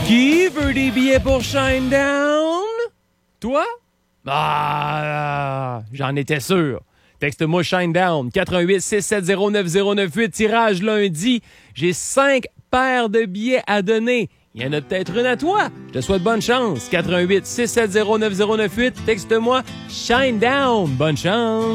Qui veut des billets pour Shinedown? Toi? Ah, j'en étais sûr. Texte-moi Shinedown, 88 670 9098, tirage lundi. J'ai 5 paires de billets à donner. Il y en a peut-être une à toi. Je te souhaite bonne chance. 88 670 9098, texte-moi Shinedown. Bonne chance.